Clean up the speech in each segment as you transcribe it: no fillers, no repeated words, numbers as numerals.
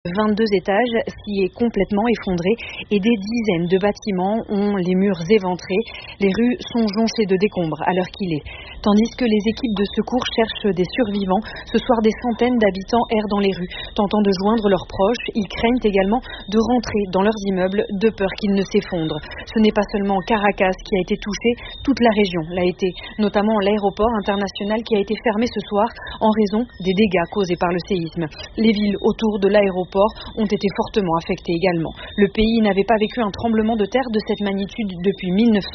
22 étages s'y est complètement effondré et des dizaines de bâtiments ont les murs éventrés. Les rues sont jonchées de décombres à l'heure qu'il est. Tandis que les équipes de secours cherchent des survivants, ce soir des centaines d'habitants errent dans les rues, tentant de joindre leurs proches. Ils craignent également de rentrer dans leurs immeubles de peur qu'ils ne s'effondrent. Ce n'est pas seulement Caracas qui a été touché, toute la région l'a été, notamment l'aéroport international qui a été fermé ce soir en raison des dégâts causés par le séisme. Les villes autour de l'aéroport ont été fortement affectés également. Le pays n'avait pas vécu un tremblement de terre de cette magnitude depuis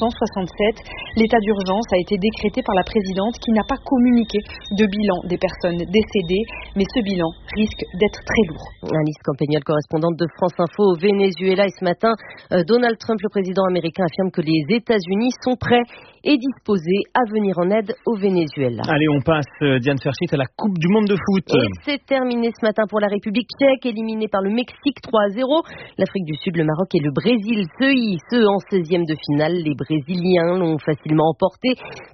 1967. L'état d'urgence a été décrété par la présidente qui n'a pas communiqué de bilan des personnes décédées, mais ce bilan risque d'être très lourd. Alice Campagnol, correspondante de France Info au Venezuela. Et ce matin, Donald Trump, le président américain, affirme que les États-Unis sont prêts et disposés à venir en aide au Venezuela. Allez, on passe, Diane Ferchit, à la Coupe du Monde de foot. Et c'est terminé ce matin pour la République tchèque, éliminée par le Mexique 3-0. L'Afrique du Sud, le Maroc et le Brésil se hissent en 16e de finale. Les Brésiliens l'ont facilement emporté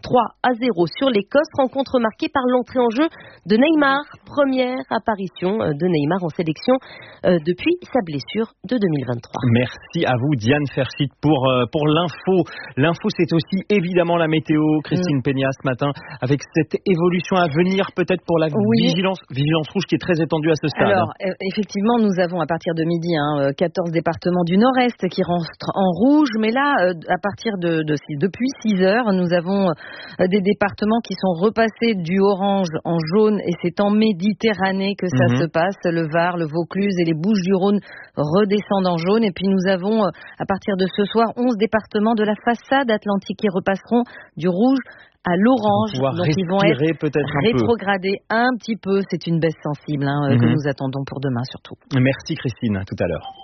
3-0 sur l'Écosse. Rencontre marquée par l'entrée en jeu de Neymar. Première apparition de Neymar en sélection depuis sa blessure de 2023. Merci à vous, Diane Ferchit, pour l'info. L'info, c'est aussi évidemment la météo, Christine Peña, ce matin, avec cette évolution à venir peut-être pour la vigilance rouge qui est très étendue à ce stade. Alors, effectivement, nous avons à partir de midi 14 départements du nord-est qui rentrent en rouge, mais là, à partir depuis 6 heures, nous avons des départements qui sont repassés du orange en jaune, et c'est en Méditerranée que ça se passe. Le Var, le Vaucluse et les Bouches-du-Rhône redescendent en jaune, et puis nous avons à partir de ce soir 11 départements de la façade atlantique qui repasseront du rouge à l'orange, donc ils vont être rétrogradés un petit peu. C'est une baisse sensible que nous attendons pour demain surtout. Merci Christine, à tout à l'heure.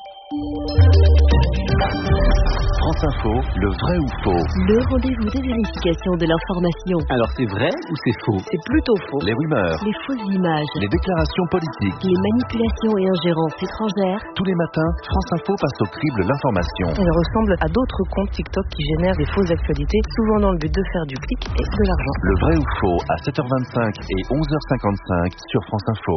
France Info, le vrai ou faux? Le rendez-vous de vérification de l'information. Alors c'est vrai ou c'est faux? C'est plutôt faux. Les rumeurs, Les fausses images, les déclarations politiques, les manipulations et ingérences étrangères. tous les matins, France Info passe au crible l'information. Elle ressemble à d'autres comptes TikTok qui génèrent des fausses actualités, souvent dans le but de faire du clic et de l'argent. Le vrai ou faux à 7h25 et 11h55 sur France Info.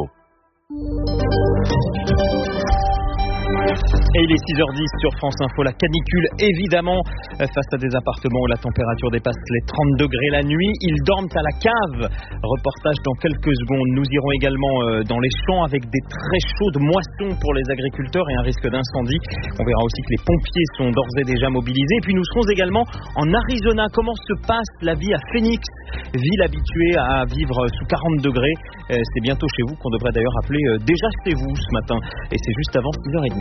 Et il est 6h10 sur France Info, la canicule évidemment, face à des appartements où la température dépasse les 30 degrés la nuit. Ils dorment à la cave. Reportage dans quelques secondes. Nous irons également dans les champs avec des très chaudes moissons pour les agriculteurs et un risque d'incendie. On verra aussi que les pompiers sont d'ores et déjà mobilisés. Et puis nous serons également en Arizona. Comment se passe la vie à Phoenix, ville habituée à vivre sous 40 degrés. C'est bientôt chez vous qu'on devrait d'ailleurs appeler déjà chez vous ce matin. Et c'est juste avant 6h30.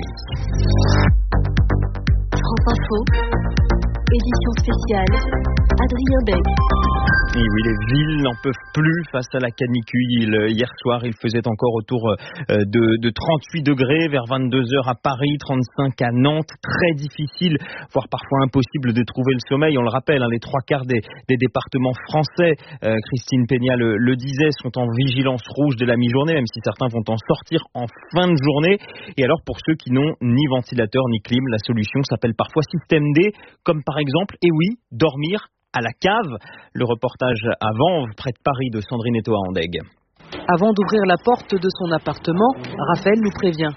France Info, édition spéciale, Adrien Beck. Et oui, les villes n'en peuvent plus face à la canicule. Hier soir, il faisait encore autour de 38 degrés, vers 22h à Paris, 35 à Nantes. Très difficile, voire parfois impossible de trouver le sommeil. On le rappelle, les 3/4 des départements français, Christine Peña le disait, sont en vigilance rouge de la mi-journée, même si certains vont en sortir en fin de journée. Et alors, pour ceux qui n'ont ni ventilateur ni clim, la solution s'appelle parfois système D, comme par exemple, dormir à la cave. Le reportage à Vanves, près de Paris, de Sandrine Etoa-Andeg. Avant d'ouvrir la porte de son appartement, Raphaël nous prévient.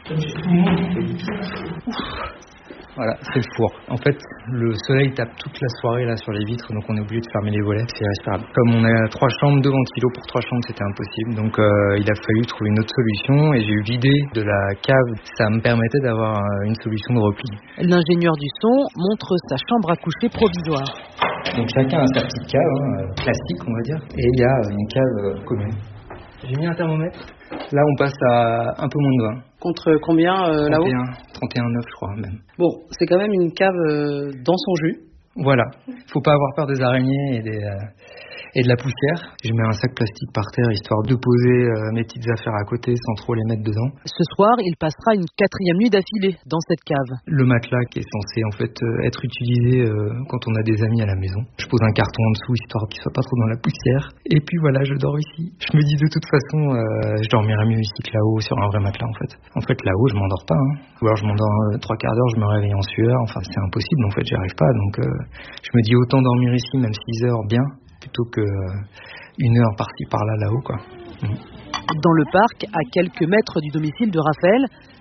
Voilà, c'est le four. En fait, le soleil tape toute la soirée là sur les vitres, donc on est obligé de fermer les volets, c'est irrespirable. Comme on a 3 chambres, 2 ventilos pour 3 chambres, c'était impossible. Donc il a fallu trouver une autre solution et j'ai eu l'idée de la cave. Ça me permettait d'avoir une solution de repli. L'ingénieur du son montre sa chambre à coucher provisoire. Donc chacun a sa petite cave, classique on va dire, et il y a une cave commune. J'ai mis un thermomètre. Là on passe à un peu moins de 20. Contre combien là-haut? 31,9 je crois même. Bon, c'est quand même une cave dans son jus. Voilà, faut pas avoir peur des araignées et de la poussière. Je mets un sac plastique par terre histoire de poser mes petites affaires à côté sans trop les mettre dedans. Ce soir, il passera une 4e nuit d'affilée dans cette cave. Le matelas qui est censé en fait être utilisé quand on a des amis à la maison. Je pose un carton en dessous histoire qu'il soit pas trop dans la poussière. Et puis voilà, je dors ici. Je me dis de toute façon, je dormirai mieux ici que là-haut sur un vrai matelas en fait. En fait là-haut, je m'endors pas. Ou alors je m'endors 3 quarts d'heure, je me réveille en sueur. Enfin c'est impossible en fait, j'y arrive pas. Donc je me dis autant dormir ici, même 6 heures bien, plutôt que 1 heure par-ci par-là là-haut quoi. Dans le parc, à quelques mètres du domicile de Raphaël,